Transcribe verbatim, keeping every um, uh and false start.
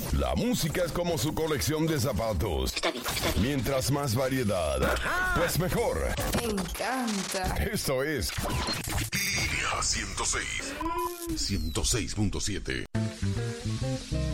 La música es como su colección de zapatos. Está bien, está bien. Mientras más variedad, pues mejor. Me encanta. Esto es Línea ciento seis. ciento seis punto siete.